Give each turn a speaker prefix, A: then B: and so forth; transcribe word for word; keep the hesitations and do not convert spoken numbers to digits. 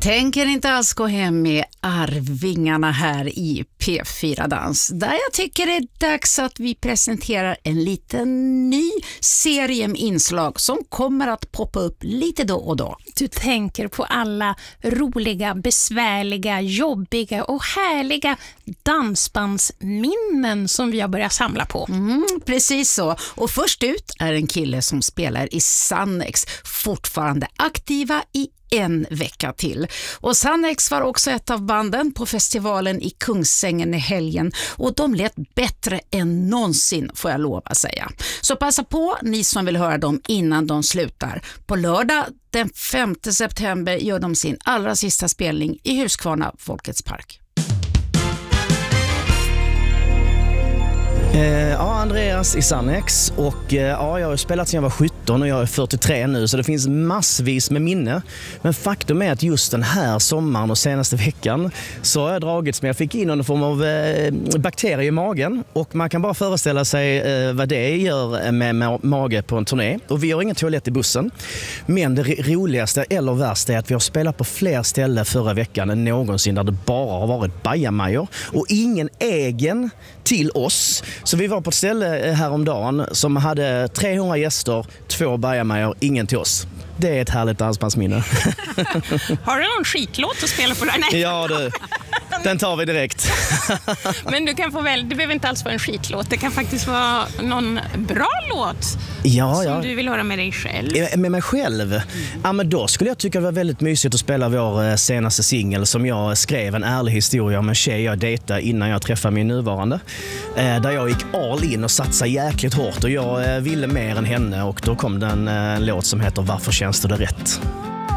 A: tänker inte alls gå hem med Arvingarna här i P fyra Dans, där jag tycker det är dags att vi presenterar en liten ny serie med inslag som kommer att poppa upp lite då och då.
B: Du tänker på alla roliga, besvärliga, jobbiga och härliga dansbandsminnen som vi har börjat samla på.
A: Mm, precis så. Och först ut är en kille som spelar i Sannex, fortfarande aktiva i en vecka till. Och Sannex var också ett av banden på festivalen i Kungsängen i helgen, och de lät bättre än någonsin, får jag lov att säga. Så passa på, ni som vill höra dem innan de slutar. På lördag den femte september gör de sin allra sista spelning i Huskvarna Folkets park.
C: Eh, ja, Andreas i Sannex, och eh, ja, jag har spelat sedan jag var sjutton och jag är fyrtiotre nu, så det finns massvis med minne. Men faktum är att just den här sommaren och senaste veckan så har jag dragits med, jag fick in någon form av eh, bakterie i magen, och man kan bara föreställa sig eh, vad det gör med, med mage på en turné. Och vi har ingen toalett i bussen, men det roligaste eller värsta är att vi har spelat på fler ställen förra veckan än någonsin där det bara har varit bajamajor och ingen egen till oss. Så vi var på ett ställe häromdagen som hade trehundra gäster, två bajamajor, ingen till oss. Det är ett härligt dansbandsminne.
B: Har du någon skitlåt att spela på där? Nej.
C: Ja, du. Den tar vi direkt.
B: Men du kan få väl, det behöver inte alls vara en skitlåt. Det kan faktiskt vara någon bra låt
C: ja,
B: som
C: ja.
B: du vill höra med dig själv.
C: Med mig själv? Mm. Ja, men då skulle jag tycka det var väldigt mysigt att spela vår senaste singel som jag skrev, en ärlig historia om en tjej jag dejtade innan jag träffade min nuvarande. Eh, där jag gick all in och satsade jäkligt hårt, och jag eh, ville mer än henne, och då kom det en, en låt som heter Varför känns det rätt?